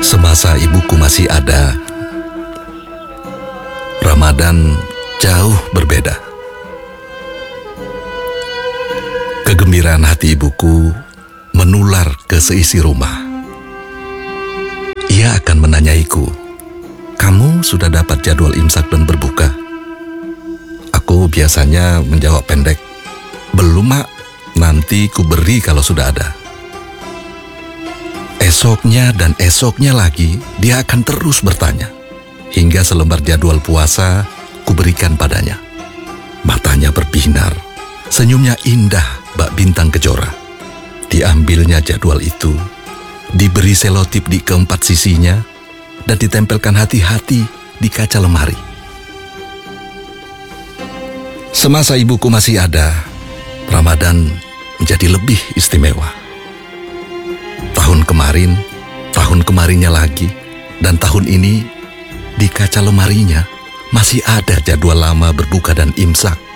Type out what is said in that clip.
Semasa ibuku masih ada, Ramadan jauh berbeda. Kegembiraan hati ibuku menular ke seisi rumah. Ia akan menanyaiku, "Kamu sudah dapat jadwal imsak dan berbuka?" Aku biasanya menjawab pendek, "Belum, Mak. Nanti ku beri kalau sudah ada." Esoknya dan esoknya lagi, dia akan terus bertanya. Hingga selembar jadwal puasa kuberikan padanya. Matanya berbinar, senyumnya indah bak bintang kejora. Diambilnya jadwal itu, diberi selotip di keempat sisinya, dan ditempelkan hati-hati di kaca lemari. Semasa ibuku masih ada, Ramadan menjadi lebih istimewa. Tahun kemarin, tahun kemarinnya lagi, dan tahun ini di kaca lemarinya masih ada jadwal lama berbuka dan imsak.